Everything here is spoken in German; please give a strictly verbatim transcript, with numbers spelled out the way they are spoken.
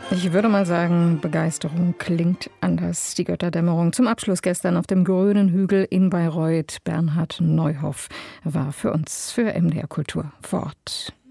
Ich würde mal sagen, Begeisterung klingt anders. Die Götterdämmerung zum Abschluss gestern auf dem grünen Hügel in Bayreuth. Bernhard Neuhoff war für uns für M D R Kultur vor Ort.